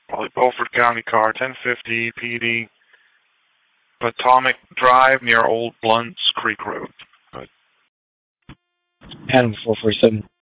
Probably Beaufort County car, 1050 PD, Potomac Drive near Old Blunts Creek Road. But Adam 447.